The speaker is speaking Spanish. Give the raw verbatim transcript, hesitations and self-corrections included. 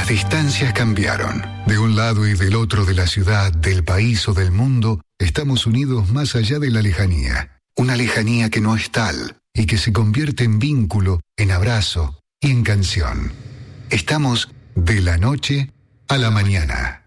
Las distancias cambiaron. De un lado y del otro de la ciudad, del país o del mundo, estamos unidos más allá de la lejanía. Una lejanía que no es tal y que se convierte en vínculo, en abrazo y en canción. Estamos de la noche a la mañana.